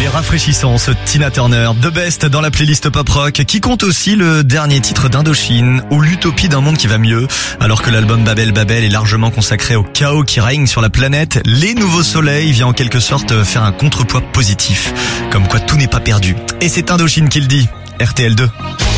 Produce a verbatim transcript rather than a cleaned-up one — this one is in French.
rafraîchissant ce Tina Turner, The Best dans la playlist pop rock, qui compte aussi le dernier titre d'Indochine, ou l'utopie d'un monde qui va mieux. Alors que l'album Babel Babel est largement consacré au chaos qui règne sur la planète, Les Nouveaux Soleils vient en quelque sorte faire un contrepoids positif. Comme quoi tout n'est pas perdu. Et c'est Indochine qui le dit. R T L deux.